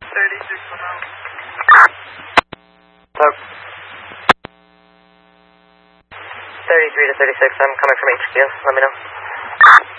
Hello. 33 to 36, I'm coming from HQ. Let me know.